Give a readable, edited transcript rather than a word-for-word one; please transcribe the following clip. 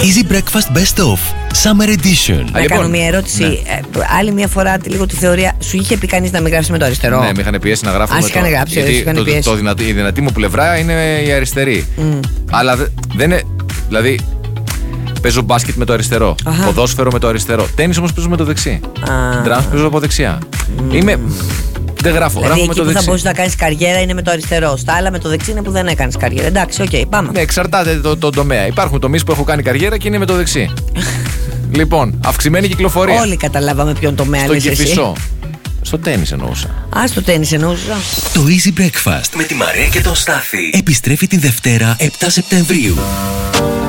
Easy Breakfast Best Of Summer Edition. Να κάνω μια ερώτηση. Ναι. Άλλη μια φορά λίγο τη θεωρία. Σου είχε πει κανείς να μην γράψει με το αριστερό? Ναι, με είχαν πιέσει να γράφω με το αριστερό. Γιατί η δυνατή μου πλευρά είναι η αριστερή. Αλλά δεν είναι. Δηλαδή, παίζω μπάσκετ με το αριστερό. Ποδόσφαιρο με το αριστερό. Τένις όμως παίζω με το δεξί. Ντράμς παίζω από δεξιά. Δεν γράφω. Δηλαδή, γράφω εκεί με το που δεξί. θα μπορείς να κάνεις καριέρα είναι με το αριστερό. Στα άλλα με το δεξί είναι που δεν έκανες καριέρα. Εντάξει, οκ, πάμε. Ναι, εξαρτάται το τομέα. Υπάρχουν τομείς που έχω κάνει καριέρα και είναι με το δεξί. Λοιπόν, αυξημένη κυκλοφορία. Όλοι καταλάβαμε ποιον τομέα λες εσύ. Στο Κηφισό. Στο τένις εννοούσα. Στο τένις εννοούσα. Το Easy Breakfast με τη Μαρία και τον Στάθη επιστρέφει την Δευτέρα 7 Σεπτεμβρίου.